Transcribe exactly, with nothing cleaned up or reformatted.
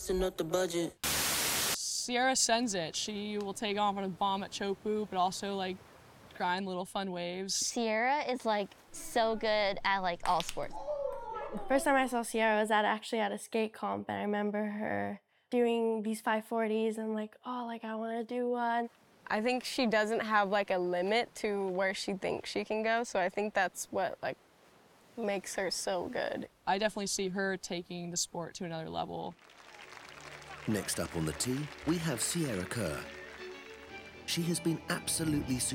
Not the budget. Sierra sends it. She will take off on a bomb at Chopu, but also like grind little fun waves. Sierra is like so good at like all sports. First time I saw Sierra was at actually at a skate comp, and I remember her doing these five forties and like, oh, like I want to do one. I think she doesn't have like a limit to where she thinks she can go, so I think that's what like makes her so good. I definitely see her taking the sport to another level. Next up on the tee, we have Sierra Kerr. She has been absolutely